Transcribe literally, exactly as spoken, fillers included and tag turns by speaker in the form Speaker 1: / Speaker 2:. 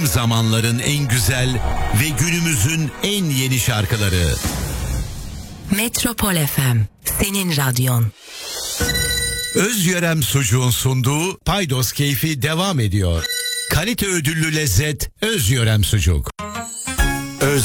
Speaker 1: tüm zamanların en güzel ve günümüzün en yeni şarkıları.
Speaker 2: Metropol F M, senin radyon.
Speaker 1: Özyörem Sucuğun sunduğu Paydos Keyfi devam ediyor. Kalite ödüllü lezzet Özyörem Sucuk.